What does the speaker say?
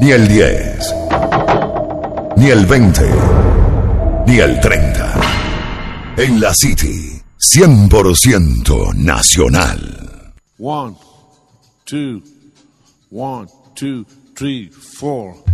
ni el 10, ni el 20, ni el 30. En la City, 100% nacional. 1, 2, 1, 2, 3, 4.